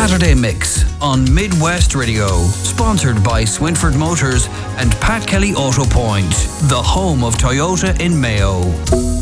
Saturday Mix on Midwest Radio. Sponsored by Swinford Motors and Pat Kelly Auto Point, the home of Toyota in Mayo.